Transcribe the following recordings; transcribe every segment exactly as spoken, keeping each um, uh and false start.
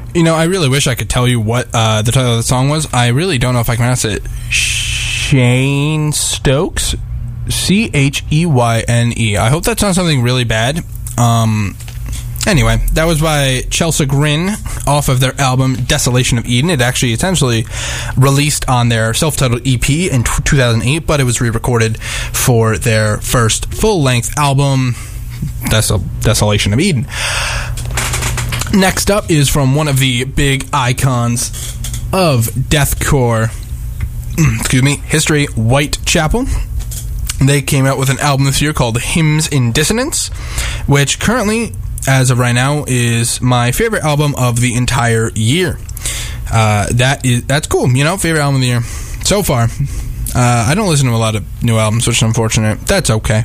You know, I really wish I could tell you what uh, the title of the song was. I really don't know if I can pronounce it. Shane Stokes? C H E Y N E. I hope that's not something really bad. Um, anyway, that was by Chelsea Grin off of their album Desolation of Eden. It actually essentially released on their self-titled E P in two thousand eight, but it was re-recorded for their first full-length album, Desol- Desolation of Eden. Next up is from one of the big icons of deathcore, excuse me, history, Whitechapel. They came out with an album this year called Hymns in Dissonance, which currently, as of right now, is my favorite album of the entire year. Uh, that is that's cool, you know, favorite album of the year so far. Uh, I don't listen to a lot of new albums, which is unfortunate. That's okay.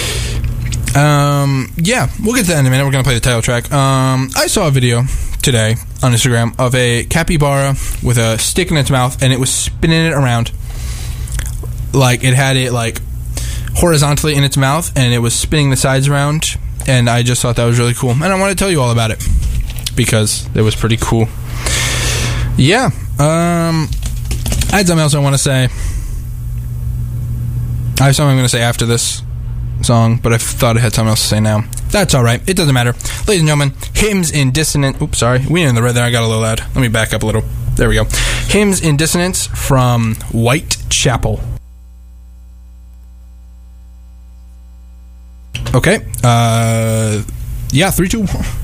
Um, yeah, we'll get to that in a minute. We're going to play the title track. Um, I saw a video today on Instagram of a capybara with a stick in its mouth, and it was spinning it around. Like, it had it, like, horizontally in its mouth, and it was spinning the sides around, and I just thought that was really cool. And I want to tell you all about it, because it was pretty cool. Yeah, um, I had something else I want to say. I have something I'm going to say after this song, but I thought I had something else to say now. That's alright, it doesn't matter. Ladies and gentlemen, Hymns in Dissonance. Oops, sorry, we in the red there, I got a little loud. Let me back up a little. There we go. Hymns in Dissonance from Whitechapel. Okay, uh, yeah, three, two, one.